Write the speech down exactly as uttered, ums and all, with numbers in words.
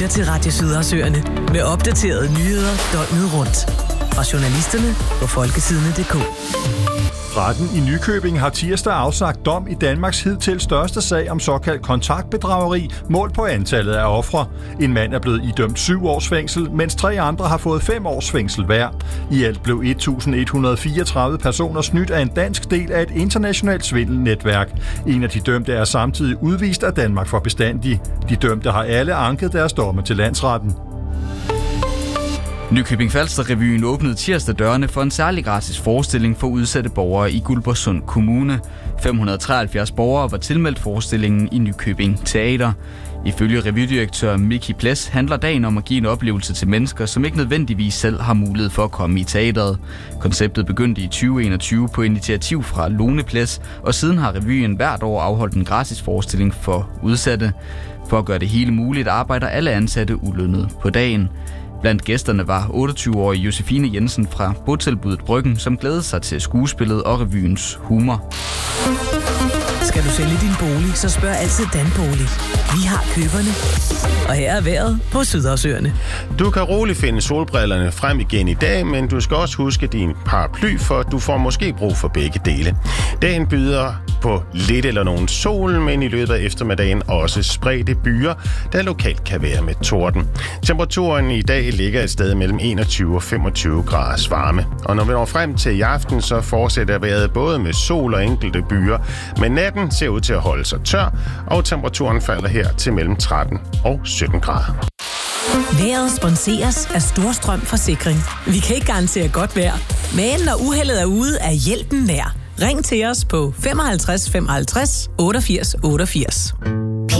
lytter til Radio Sydersøerne med opdaterede nyheder døgnet rundt. Fra journalisterne på folkesidene punktum d k. Retten i Nykøbing har tirsdag afsagt dom i Danmarks hidtil største sag om såkaldt kontaktbedrageri målt på antallet af ofre. En mand er blevet idømt syv års fængsel, mens tre andre har fået fem års fængsel hver. I alt blev et tusind et hundrede fireogtredive personer snydt af en dansk del af et internationalt svindelnetværk. En af de dømte er samtidig udvist af Danmark for bestandig. De dømte har alle anket deres domme til landsretten. Nykøbing Falster-revyen åbnede tirsdag dørene for en særlig gratis forestilling for udsatte borgere i Guldborgsund Kommune. fem hundrede treoghalvfjerds borgere var tilmeldt forestillingen i Nykøbing Teater. Ifølge revydirektør Miki Ples handler dagen om at give en oplevelse til mennesker, som ikke nødvendigvis selv har mulighed for at komme i teateret. Konceptet begyndte i tyve enogtyve på initiativ fra Lone Ples, og siden har revyen hvert år afholdt en gratis forestilling for udsatte. For at gøre det hele muligt arbejder alle ansatte ulønnet på dagen. Blandt gæsterne var otteogtyve-årige Josefine Jensen fra botilbuddet Bryggen, som glædede sig til skuespillet og revyens humor. Skal du sælge din bolig, så spørg altid Danbolig. Vi har køberne. Og her er vejret på Sydersøerne. Du kan roligt finde solbrillerne frem igen i dag, men du skal også huske din paraply, for du får måske brug for begge dele. Dagen byder på lidt eller nogen sol, men i løbet af eftermiddagen også spredte byer, der lokalt kan være med torden. Temperaturen i dag ligger et sted mellem enogtyve og femogtyve graders varme. Og når vi når frem til i aften, så fortsætter vejret både med sol og enkelte byer, men natten ser ud til at holde sig tør, og temperaturen falder her til mellem tretten og sytten grader. Vejret sponseres af Storstrøm Forsikring. Vi kan ikke garantere godt vejr, men når uheldet er ude, er hjælpen nær. Ring til os på femoghalvtreds femoghalvtreds otteogfirs otteogfirs.